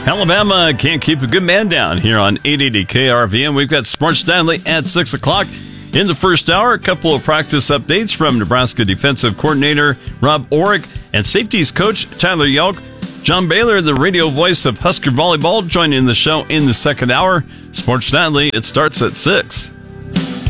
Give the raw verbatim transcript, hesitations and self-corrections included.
Alabama can't keep a good man down here on eight eighty K R V M. We've got Sports Stanley at six o'clock. In the first hour, a couple of practice updates from Nebraska defensive coordinator Rob Orrick and safeties coach Tyler Yelk. John Baylor, the radio voice of Husker Volleyball, joining the show in the second hour. Sports Stanley, it starts at six.